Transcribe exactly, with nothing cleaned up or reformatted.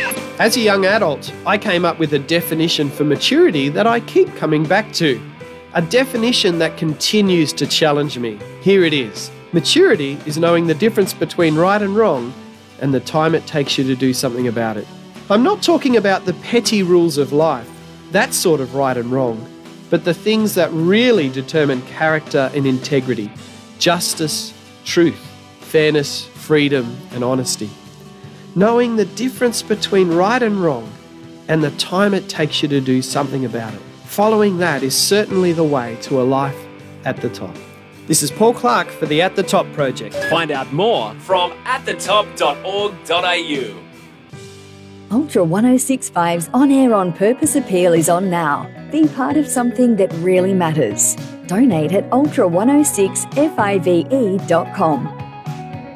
As a young adult, I came up with a definition for maturity that I keep coming back to. A definition that continues to challenge me. Here it is. Maturity is knowing the difference between right and wrong and the time it takes you to do something about it. I'm not talking about the petty rules of life, that sort of right and wrong, but the things that really determine character and integrity, justice, truth, fairness, freedom, and honesty. Knowing the difference between right and wrong and the time it takes you to do something about it. Following that is certainly the way to a life at the top. This is Paul Clark for the At the Top Project. Find out more from at the top dot org dot a u. Ultra one oh six point five's On Air On Purpose appeal is on now. Be part of something that really matters. Donate at ultra one oh six five e dot com.